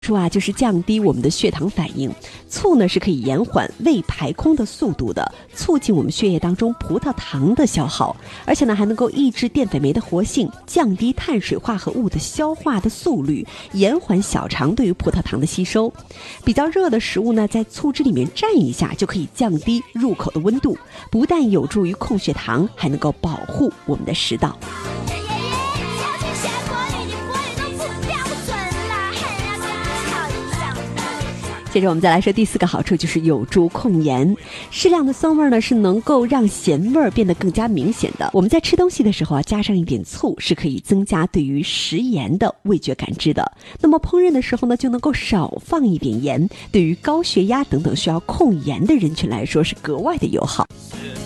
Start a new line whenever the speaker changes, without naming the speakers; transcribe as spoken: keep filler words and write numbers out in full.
处啊，就是降低我们的血糖反应。醋呢是可以延缓胃排空的速度的，促进我们血液当中葡萄糖的消耗，而且呢还能够抑制淀粉酶的活性，降低碳水化合物的消化的速率，延缓小肠对于葡萄糖的吸收。比较热的食物呢，在醋汁里面蘸一下，就可以降低入口的温度，不但有助于控血糖，还能够保护我们的食道。接着我们再来说第四个好处，就是有助控盐。适量的酸味呢，是能够让咸味变得更加明显的。我们在吃东西的时候啊，加上一点醋，是可以增加对于食盐的味觉感知的。那么烹饪的时候呢，就能够少放一点盐，对于高血压等等需要控盐的人群来说，是格外的友好。